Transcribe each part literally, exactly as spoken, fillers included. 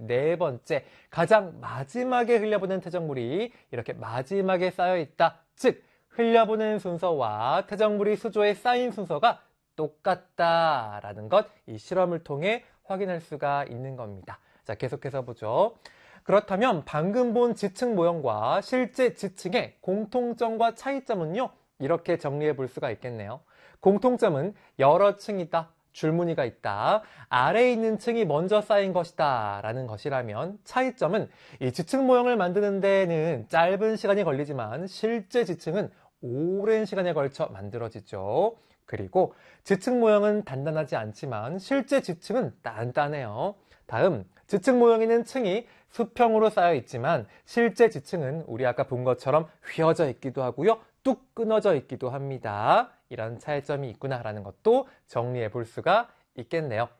네 번째, 가장 마지막에 흘려보낸 퇴적물이 이렇게 마지막에 쌓여있다. 즉, 흘려보낸 순서와 퇴적물이 수조에 쌓인 순서가 똑같다라는 것, 이 실험을 통해 확인할 수가 있는 겁니다. 자, 계속해서 보죠. 그렇다면 방금 본 지층 모형과 실제 지층의 공통점과 차이점은요, 이렇게 정리해 볼 수가 있겠네요. 공통점은 여러 층이다, 줄무늬가 있다, 아래에 있는 층이 먼저 쌓인 것이다 라는 것이라면, 차이점은 이 지층 모형을 만드는 데는 짧은 시간이 걸리지만 실제 지층은 오랜 시간에 걸쳐 만들어지죠. 그리고 지층 모형은 단단하지 않지만 실제 지층은 단단해요. 다음, 지층 모형에는 층이 수평으로 쌓여 있지만 실제 지층은 우리 아까 본 것처럼 휘어져 있기도 하고요, 뚝 끊어져 있기도 합니다. 이런 차이점이 있구나라는 것도 정리해 볼 수가 있겠네요.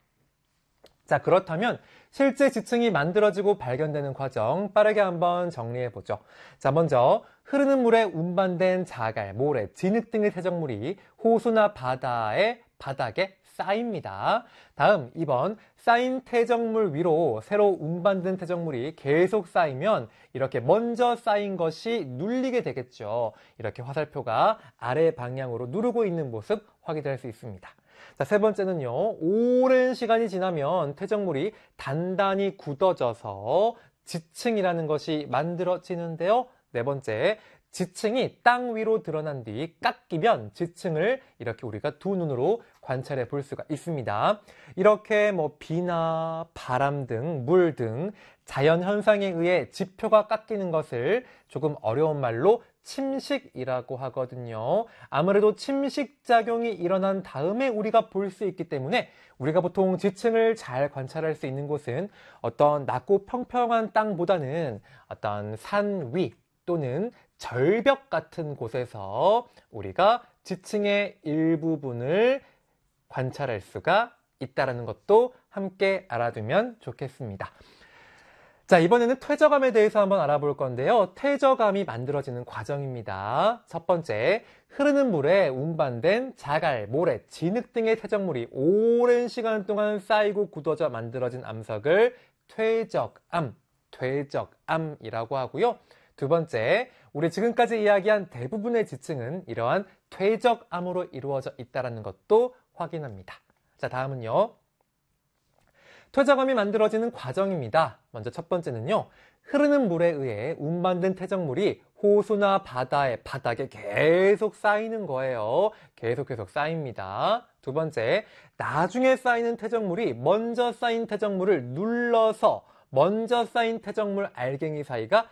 자, 그렇다면 실제 지층이 만들어지고 발견되는 과정 빠르게 한번 정리해 보죠. 자, 먼저 흐르는 물에 운반된 자갈, 모래, 진흙 등의 퇴적물이 호수나 바다의 바닥에 쌓입니다. 다음, 이 번 쌓인 퇴적물 위로 새로 운반된 퇴적물이 계속 쌓이면 이렇게 먼저 쌓인 것이 눌리게 되겠죠. 이렇게 화살표가 아래 방향으로 누르고 있는 모습 확인할 수 있습니다. 자, 세 번째는요, 오랜 시간이 지나면 퇴적물이 단단히 굳어져서 지층이라는 것이 만들어지는데요. 네 번째, 지층이 땅 위로 드러난 뒤 깎이면 지층을 이렇게 우리가 두 눈으로 관찰해 볼 수가 있습니다. 이렇게 뭐 비나 바람 등, 물 등 자연 현상에 의해 지표가 깎이는 것을 조금 어려운 말로 침식이라고 하거든요. 아무래도 침식 작용이 일어난 다음에 우리가 볼 수 있기 때문에 우리가 보통 지층을 잘 관찰할 수 있는 곳은 어떤 낮고 평평한 땅보다는 어떤 산 위 또는 절벽 같은 곳에서 우리가 지층의 일부분을 관찰할 수가 있다는 것도 함께 알아두면 좋겠습니다. 자, 이번에는 퇴적암에 대해서 한번 알아볼 건데요. 퇴적암이 만들어지는 과정입니다. 첫 번째, 흐르는 물에 운반된 자갈, 모래, 진흙 등의 퇴적물이 오랜 시간 동안 쌓이고 굳어져 만들어진 암석을 퇴적암, 퇴적암이라고 하고요. 두 번째, 우리 지금까지 이야기한 대부분의 지층은 이러한 퇴적암으로 이루어져 있다는 것도 확인합니다. 자, 다음은요. 퇴적암이 만들어지는 과정입니다. 먼저 첫 번째는요, 흐르는 물에 의해 운반된 퇴적물이 호수나 바다의 바닥에 계속 쌓이는 거예요. 계속 계속 쌓입니다. 두 번째, 나중에 쌓이는 퇴적물이 먼저 쌓인 퇴적물을 눌러서 먼저 쌓인 퇴적물 알갱이 사이가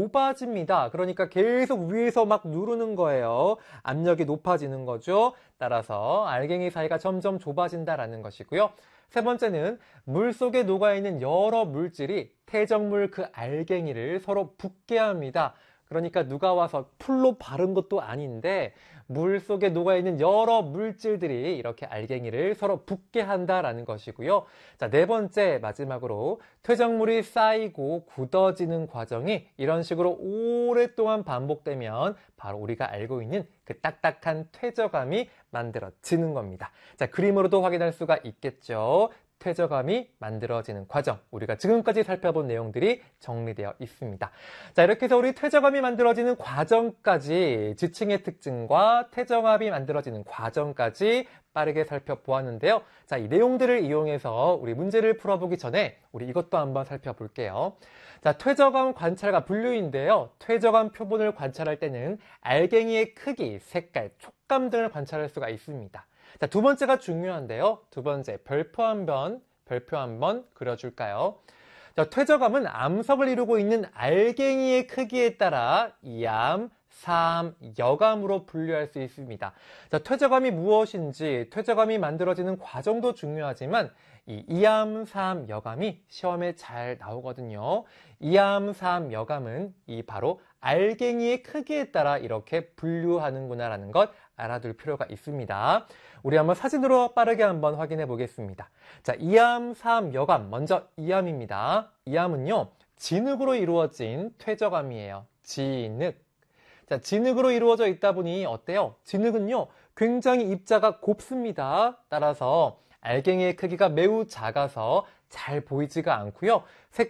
좁아집니다. 그러니까 계속 위에서 막 누르는 거예요. 압력이 높아지는 거죠. 따라서 알갱이 사이가 점점 좁아진다라는 것이고요. 세 번째는 물속에 녹아있는 여러 물질이 퇴적물 그 알갱이를 서로 붙게 합니다. 그러니까 누가 와서 풀로 바른 것도 아닌데 물속에 녹아있는 여러 물질들이 이렇게 알갱이를 서로 붙게 한다라는 것이고요. 자, 네 번째 마지막으로 퇴적물이 쌓이고 굳어지는 과정이 이런 식으로 오랫동안 반복되면 바로 우리가 알고 있는 그 딱딱한 퇴적암이 만들어지는 겁니다. 자, 그림으로도 확인할 수가 있겠죠. 퇴적암이 만들어지는 과정, 우리가 지금까지 살펴본 내용들이 정리되어 있습니다. 자, 이렇게 해서 우리 퇴적암이 만들어지는 과정까지, 지층의 특징과 퇴적암이 만들어지는 과정까지 빠르게 살펴보았는데요. 자, 이 내용들을 이용해서 우리 문제를 풀어보기 전에 우리 이것도 한번 살펴볼게요. 자, 퇴적암 관찰과 분류인데요. 퇴적암 표본을 관찰할 때는 알갱이의 크기, 색깔, 촉감 등을 관찰할 수가 있습니다. 자, 두 번째가 중요한데요. 두 번째, 별표 한번, 별표 한번 그려줄까요? 자, 퇴적암은 암석을 이루고 있는 알갱이의 크기에 따라 이암, 사암, 여암으로 분류할 수 있습니다. 자, 퇴적암이 무엇인지, 퇴적암이 만들어지는 과정도 중요하지만 이 이암, 사암, 여암이 시험에 잘 나오거든요. 이암, 사암, 여암은 이 바로 알갱이의 크기에 따라 이렇게 분류하는구나라는 것 알아둘 필요가 있습니다. 우리 한번 사진으로 빠르게 한번 확인해 보겠습니다. 자, 이암, 사암, 여암. 먼저 이암입니다. 이암은요, 진흙으로 이루어진 퇴적암이에요. 진흙. 자, 진흙으로 이루어져 있다 보니 어때요? 진흙은요, 굉장히 입자가 곱습니다. 따라서 알갱이의 크기가 매우 작아서 잘 보이지가 않고요.